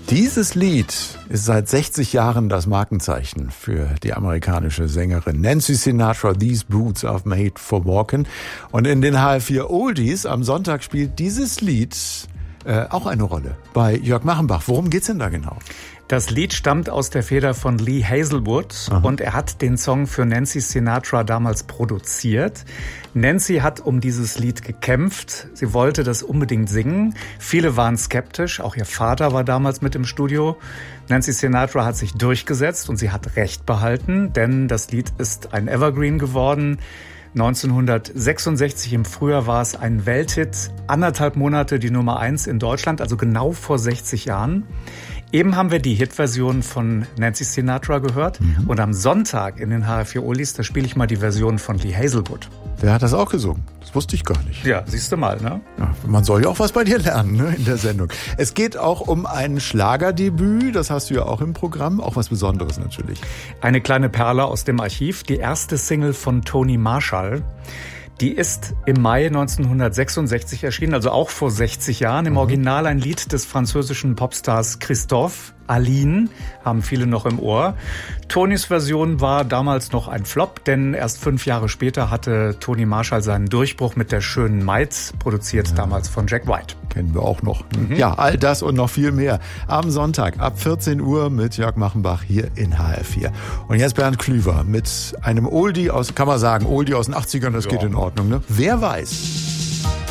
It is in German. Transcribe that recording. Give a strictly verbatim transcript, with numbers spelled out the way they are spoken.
Dieses Lied ist seit sechzig Jahren das Markenzeichen für die amerikanische Sängerin Nancy Sinatra. These Boots are made for walking. Und in den H R vier Oldies am Sonntag spielt dieses Lied äh, auch eine Rolle bei Jörg Machenbach. Worum geht's denn da genau? Das Lied stammt aus der Feder von Lee Hazelwood. Aha. Und er hat den Song für Nancy Sinatra damals produziert. Nancy hat um dieses Lied gekämpft. Sie wollte das unbedingt singen. Viele waren skeptisch. Auch ihr Vater war damals mit im Studio. Nancy Sinatra hat sich durchgesetzt und sie hat Recht behalten, denn das Lied ist ein Evergreen geworden. neunzehnhundertsechsundsechzig im Frühjahr war es ein Welthit. Anderthalb Monate die Nummer eins in Deutschland, also genau vor sechzig Jahren. Eben haben wir die Hitversion von Nancy Sinatra gehört. Mhm. Und am Sonntag in den H R vier Oldies, da spiele ich mal die Version von Lee Hazelwood. Wer hat das auch gesungen? Das wusste ich gar nicht. Ja, siehst du mal, ne? Ja, man soll ja auch was bei dir lernen, ne, in der Sendung. Es geht auch um ein Schlagerdebüt, das hast du ja auch im Programm, auch was Besonderes natürlich. Eine kleine Perle aus dem Archiv, die erste Single von Tony Marshall. Die ist im Mai neunzehnhundertsechsundsechzig erschienen, also auch vor sechzig Jahren. Im Original ein Lied des französischen Popstars Christophe. Aline haben viele noch im Ohr. Tonys Version war damals noch ein Flop, denn erst fünf Jahre später hatte Tony Marshall seinen Durchbruch mit der schönen Maid, produziert ja. damals von Jack White. Kennen wir auch noch. Mhm. Ja, all das und noch viel mehr. Am Sonntag ab vierzehn Uhr mit Jörg Machenbach hier in H R vier. Und jetzt Bernd Klüver mit einem Oldie aus, kann man sagen, Oldie aus den achtzigern, das ja. geht in Ordnung, ne? Wer weiß?